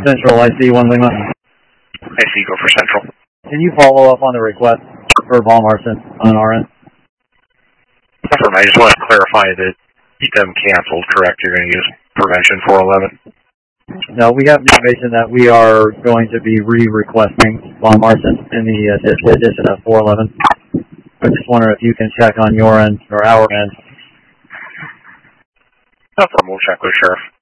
Central, IC 1 Lima. IC, go for Central. Can you follow up on the request for bomb arson on our end? I just want to clarify that them canceled, correct? You're going to use Prevention 411? No, we have information that we are going to be re-requesting bomb arson in the addition of 411. I just wonder if you can check on your end or our end. No problem, we'll check with Sheriff.